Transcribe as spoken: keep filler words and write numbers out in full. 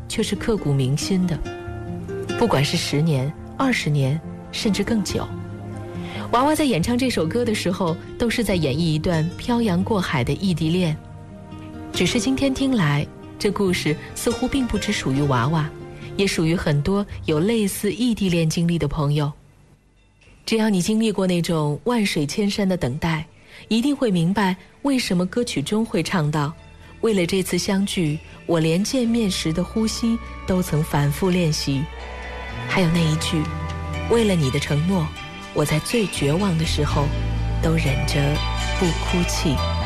却是刻骨铭心的。不管是十年、二十年，甚至更久，娃娃在演唱这首歌的时候，都是在演绎一段漂洋过海的异地恋。只是今天听来，这故事似乎并不只属于娃娃，也属于很多有类似异地恋经历的朋友。只要你经历过那种万水千山的等待，一定会明白为什么歌曲中会唱到，为了这次相聚，我连见面时的呼吸都曾反复练习。还有那一句，为了你的承诺，我在最绝望的时候都忍着不哭泣。